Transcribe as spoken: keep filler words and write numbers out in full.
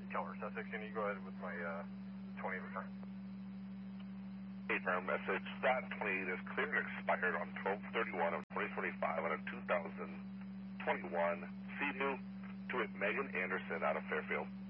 Keller Sussex, can you go ahead with my uh, twenty return? Hey, firm message. That twenty-eight is clear and expired on twelve thirty-one of twenty twenty-five out of two thousand twenty-one. C two to it Megan Anderson out of Fairfield.